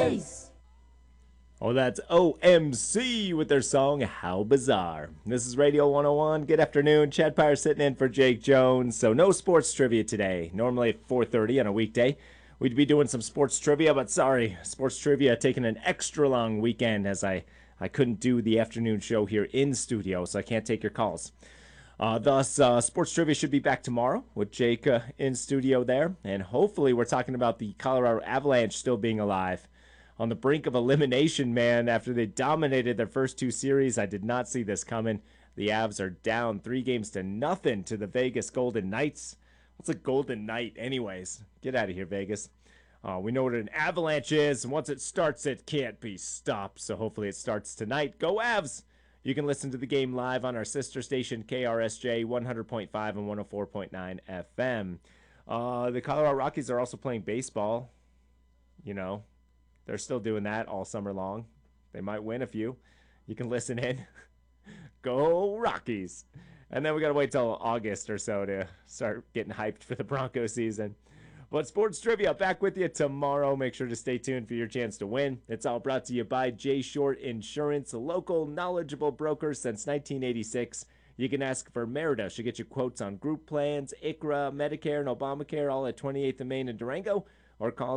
Yes! Oh, that's OMC with their song How Bizarre. This is Radio 101. Good afternoon. Chad Pyre sitting in for Jake Jones. So no sports trivia today. Normally at 4:30 on a weekday, we'd be doing some sports trivia, but sorry, sports trivia taking an extra long weekend as I couldn't do the afternoon show here in studio, so I can't take your calls. Thus, sports trivia should be back tomorrow with Jake in studio there, and hopefully we're talking about the Colorado Avalanche still being alive. On the brink of elimination, man, after they dominated their first two series. I did not see this coming. The Avs are down 3-0 to the Vegas Golden Knights. What's a Golden Knight anyways? Get out of here, Vegas. We know what an avalanche is, and once it starts, it can't be stopped. So hopefully it starts tonight. Go Avs! You can listen to the game live on our sister station, KRSJ 100.5 and 104.9 FM. The Colorado Rockies are also playing baseball. You know, they're still doing that all summer long. They might win a few. You can listen in. Go Rockies! And then we got to wait till August or so to start getting hyped for the Broncos season. But sports trivia, back with you tomorrow. Make sure to stay tuned for your chance to win. It's all brought to you by J Short Insurance, a local, knowledgeable broker since 1986. You can ask for Merida. She'll get you quotes on group plans, ICHRA, Medicare, and Obamacare, all at 28th and Main in Durango. Or call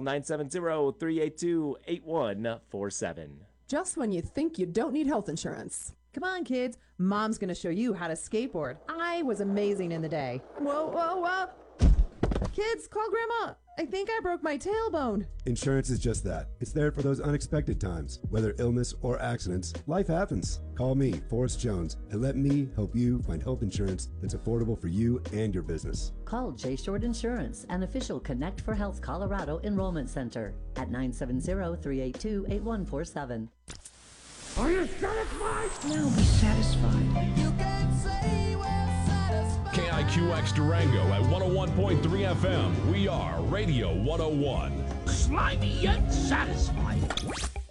970-382-8147. Just when you think you don't need health insurance. Come on, kids. Mom's going to show you how to skateboard. I was amazing in the day. Whoa, whoa, whoa. Kids, call Grandma. I think I broke my tailbone. Insurance is just that. It's there for those unexpected times. Whether illness or accidents, life happens. Call me, Forrest Jones, and let me help you find health insurance that's affordable for you and your business. Call J Short Insurance, an official Connect for Health Colorado enrollment center at 970-382-8147. Are you satisfied? Now be satisfied. You can say we're satisfied. KIQX Durango at 101.3 FM. We are Radio 101. Slimy yet satisfied.